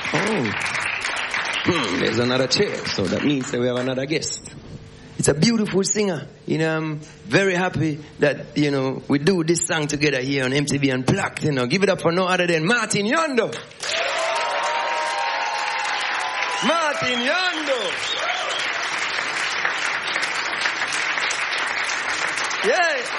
There's another chair, so that means that we have another guest. It's a beautiful singer. I'm very happy that, we do this song together here on MTV Unplugged, Give it up for no other than Martin Yondo. Martin Yondo. Yeah.